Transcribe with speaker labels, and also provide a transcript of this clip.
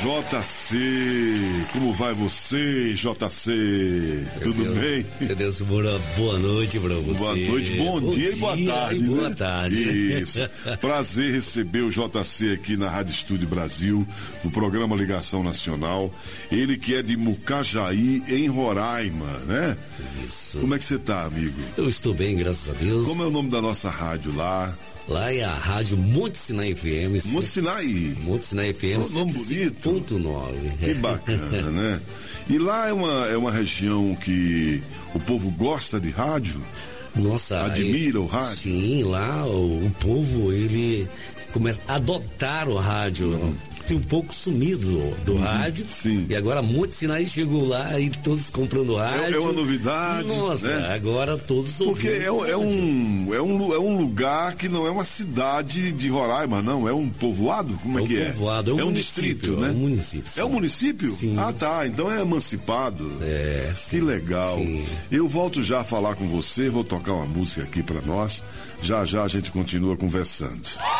Speaker 1: JC, como vai você, JC? Tudo bem?
Speaker 2: Meu Deus, boa noite pra você.
Speaker 1: Boa noite, bom dia e boa tarde.
Speaker 2: Boa tarde.
Speaker 1: Isso. Prazer receber o JC aqui na Rádio Estúdio Brasil, no programa Ligação Nacional. Ele que é de Mucajaí, em Roraima, né?
Speaker 2: Isso.
Speaker 1: Como é que você tá, amigo?
Speaker 2: Eu estou bem, graças a Deus.
Speaker 1: Como é o nome da nossa rádio lá?
Speaker 2: Lá é a rádio Monte Sinai FM.
Speaker 1: Monte Sinai?
Speaker 2: Monte Sinai FM.
Speaker 1: Um nome bonito.
Speaker 2: 105.9.
Speaker 1: Que bacana, né? E lá é uma região que o povo gosta de rádio?
Speaker 2: Nossa,
Speaker 1: admira o rádio?
Speaker 2: Sim, lá o povo, ele começa a adotar o rádio. Tem um pouco sumido do rádio.
Speaker 1: Sim.
Speaker 2: E agora Monte Sinai chegou lá e todos comprando rádio.
Speaker 1: É uma novidade.
Speaker 2: Nossa, né? Agora todos
Speaker 1: porque é um lugar que não é uma cidade de Roraima, não. É um povoado? Como é que é?
Speaker 2: Povoado,
Speaker 1: é um distrito, né?
Speaker 2: É um município. Sim.
Speaker 1: É um município?
Speaker 2: Sim.
Speaker 1: Ah, tá. Então é emancipado.
Speaker 2: É.
Speaker 1: Sim. Que legal.
Speaker 2: Sim.
Speaker 1: Eu volto já a falar com você, vou tocar uma música aqui pra nós. Já já a gente continua conversando.